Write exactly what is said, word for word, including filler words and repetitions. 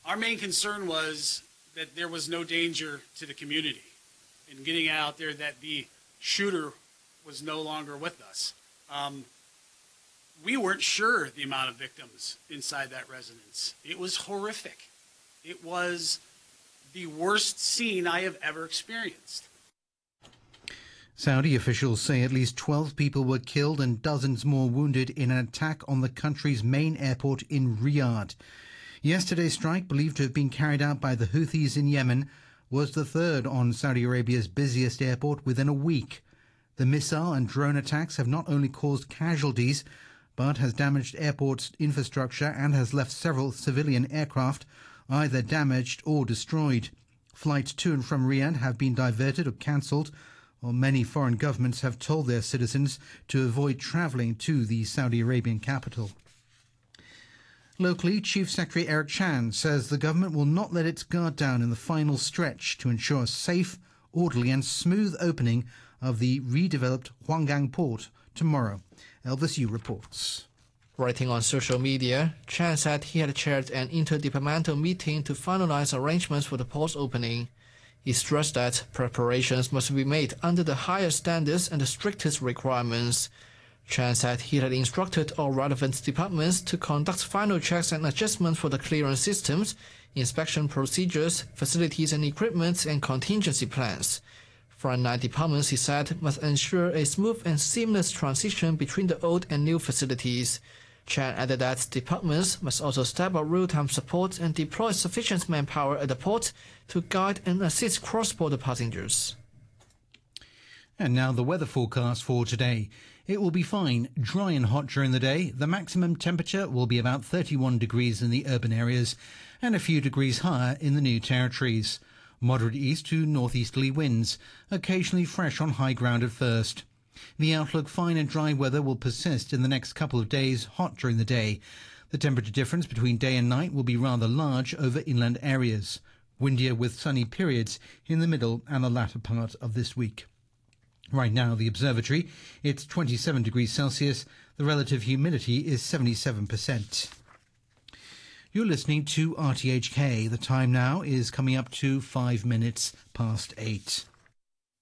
Our main concern was that there was no danger to the community in getting out there, that the shooter was no longer with us. Um, we weren't sure the amount of victims inside that residence. It was horrific. It was the worst scene I have ever experienced. Saudi officials say at least twelve people were killed and dozens more wounded in an attack on the country's main airport in Riyadh. Yesterday's strike, believed to have been carried out by the Houthis in Yemen, was the third on Saudi Arabia's busiest airport within a week. The missile and drone attacks have not only caused casualties, but has damaged airport's infrastructure and has left several civilian aircraft either damaged or destroyed. Flights to and from Riyadh have been diverted or cancelled, while many foreign governments have told their citizens to avoid travelling to the Saudi Arabian capital. Locally, Chief Secretary Eric Chan says the government will not let its guard down in the final stretch to ensure a safe, orderly and smooth opening of the redeveloped Huanggang port tomorrow. Elvis Yu reports. Writing on social media, Chan said he had chaired an interdepartmental meeting to finalize arrangements for the port's opening. He stressed that preparations must be made under the highest standards and the strictest requirements. Chan said he had instructed all relevant departments to conduct final checks and adjustments for the clearance systems, inspection procedures, facilities and equipment, and contingency plans. Frontline departments, he said, must ensure a smooth and seamless transition between the old and new facilities. Chan added that departments must also step up real-time support and deploy sufficient manpower at the port to guide and assist cross-border passengers. And now the weather forecast for today. It will be fine, dry and hot during the day. The maximum temperature will be about thirty-one degrees in the urban areas and a few degrees higher in the New Territories. Moderate east to northeasterly winds, occasionally fresh on high ground at first. The outlook, fine and dry weather, will persist in the next couple of days, hot during the day. The temperature difference between day and night will be rather large over inland areas. Windier with sunny periods in the middle and the latter part of this week. Right now, the observatory, it's twenty-seven degrees Celsius. The relative humidity is seventy-seven percent. You're listening to R T H K. The time now is coming up to five minutes past eight.